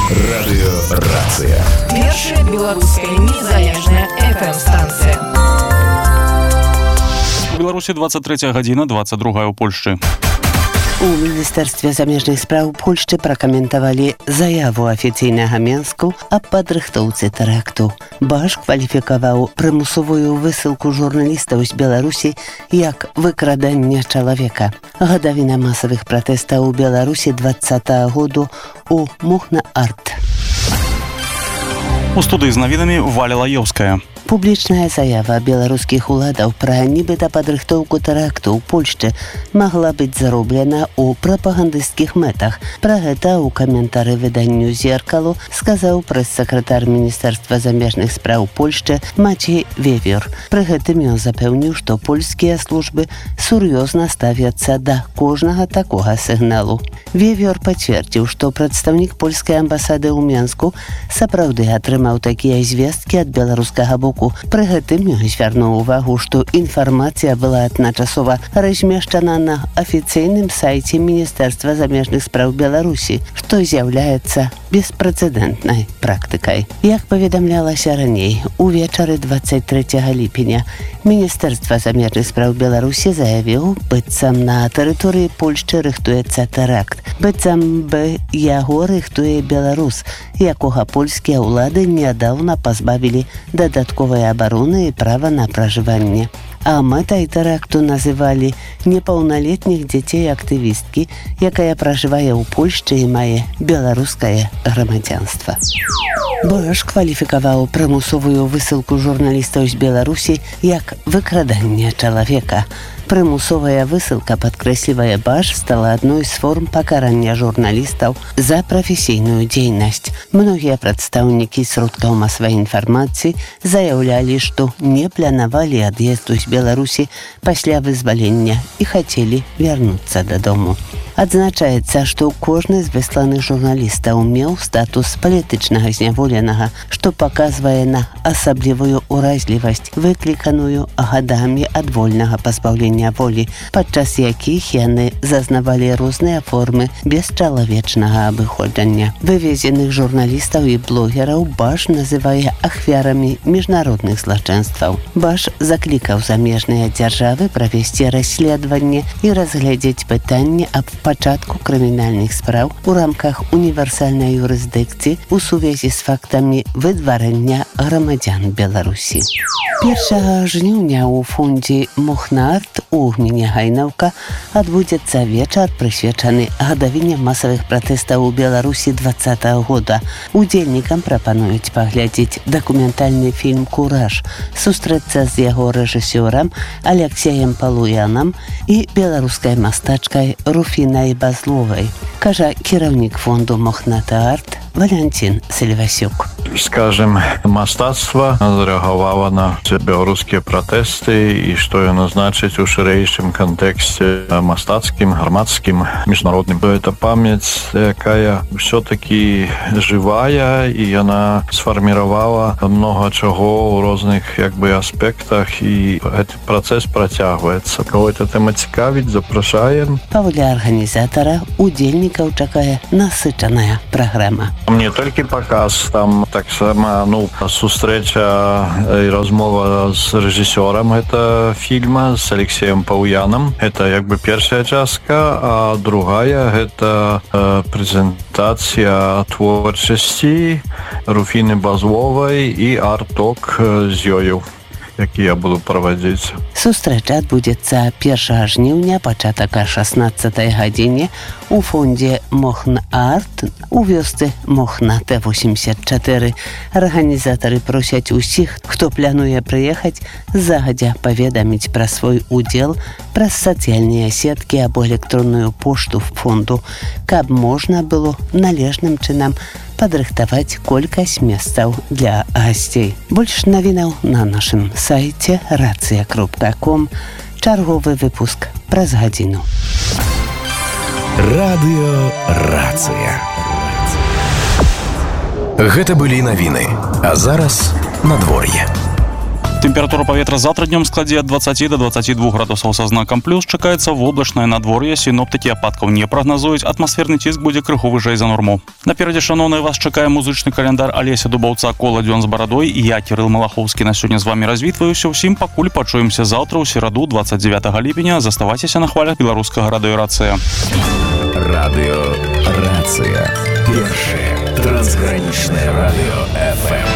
Радыёрацыя. Першая беларуская незалежная FM-станцыя. У Беларусі 23 гадзіна, 22 у Польшчы. У Міністэрстве замежных спраў Польшчы пракаментавалі заяву афіцыйнага Менску аб падрыхтоўцы тэракту. Баш кваліфікаваў прымусовую высылку журналістаў з Беларусі як выкраданне чалавека. Гадавіна масавых пратэстаў у Беларусі 20-го году у Мохна-Арт. У студыі з навінамі Валя Лаёўская. Публічная заява беларускіх уладаў пра нібыта падрыхтоўку тэракту ў Польшчы магла быць зароблена ў прапагандысцкіх мэтах. Пра гэта ў каментары выданню «Зеркало» сказаў прэс-сакратар Міністэрства замежных спраў Польшчы Мацей Вевер. Пры гэтым ён запэўніў, што польскія службы сур'ёзна ставяцца да кожнага такога сігналу. Вевер пацвердзіў, што прадстаўнік польскай амбасады ў Менску сапраўды атрымаў такія звесткі ад беларускага боку. Пры гэтым ён звярнуў увагу, што інфармацыя была адначасова размешчана на афіцыйным сайце Міністэрства замежных спраў Беларусі, што з'яўляецца беспрэцэдэнтнай практыкай. Як паведамлялася раней, увечары 23 ліпеня Міністэрства замежных спраў Беларусі заявіў, быццам на тэрыторыі Польшчы рыхтуецца тэракт, быццам бы яго рыхтуе беларус, якога польскія ўлады нядаўна пазбавілі дадатковай абароны і права на пражыванне. А мэтай тэракту называлі непаўналетніх дзяцей-актывісткі, якая пражывае ў Польшчы і мае беларускае грамадзянства. Баш кваліфікаваў прымусовую высылку журналістаў з Беларусі як выкраданне чалавека. Прымусовая высылка, падкрэслівае Баш, стала адной з форм пакарання журналістаў за прафесійную дзейнасць. Многія прадстаўнікі сродкаў масавай інфармацыі заяўлялі, што не планавалі ад'езду з Беларусі пасля вызвалення і хацелі вярнуцца дадому. Адзначаецца, што кожны з высланых журналістаў меў статус палітычнага зняволенага, што паказвае на асаблівую ўразлівасць, выкліканую гадамі адвольнага пазбаўлення волі, падчас якіх яны зазнавалі розныя формы бесчалавечнага абыходжання. Вывезеных журналістаў і блогераў Баш называе ахвярамі міжнародных злачынстваў. Баш заклікаў замежныя дзяржавы правесці расследаванне і разгледзець пытанне аб пачатку крымінальных спраў у рамках універсальнай юрысдыкцыі ў сувязі з фактамі выдварэння грамадзян Беларусі. 1 жніўня ў фондзе Мохна-Арт у гміне Гайнаўка адбудзецца вечар, прысвечаны гадавіне масавых пратэстаў у Беларусі 20-го года. Удзельнікам прапануюць паглядзець дакументальны фільм «Кураж», сустрэцца з яго рэжысёрам Алексеем Палуянам і беларускай мастачкай Руфінай Базловай, кажа кіраўнік фонду Мохна-Арт Валянцін Сільвасюк. Скажем, мастацтва зрэагавала на беларускія пратэсты і што яно значыць у шырэйшым кантэксце мастацкім, грамадскім, міжнародным. Это памяць, якая ўсё-такі жывая, і яна сфарміравала многа чаго ў розных аспектах, і гэты працэс працягваецца. Кого эта тэма цікавіць, запрашаем. Паводле арганізатара, удзельнікаў чакае насычаная праграма. Не толькі паказ, там таксама сустрэча і размова з рэжысёрам гэта фільма, з Алексеем Палуянам. Это першая частка, а другая гэта прэзентацыя творчасці Руфіны Базловай і арт-ток з ёю, які я буду правадзіць. Сустрэча адбудзецца 1 жніўня, пачатак о 16-й гадзіне у фондзе Мохна-Арт у вёсцы Мохна Т-84. Арганізатары просяць усіх, хто плануе прыехаць, загадзя паведаміць пра свой удзел праз сацыяльныя сеткі або электронную пошту фонду, каб можна было належным чынам падрыхтаваць колькасць месцаў для гасцей. Больш навінаў на нашым сайце racja.com. Чарговы выпуск праз гадзіну. Радыёрацыя. Гэта былі навіны. А зараз надвор'е. Температура паветра завтра днем складзе ад 20 до 22 градусаў са знакам плюс. Чакаецца воблачнае надвор'е, сіноптыкі ападкаў не прагназуюць, атмасферны ціск будзе крыху вышэй за норму. Наперадзе, шаноўныя, вас чакае музычны каляндар Алеся Дубаўца «Кола дзён з барадой». Я, Кірыл Малахоўскі, на сёння з вамі развітваюся. Усім пакуль пачуемся заўтра ў сераду 29 ліпеня. Заставайцеся на хвалях беларускага радыё «Рацыя». Радыё «Рацыя». Першае трансгранічнае радыё FM.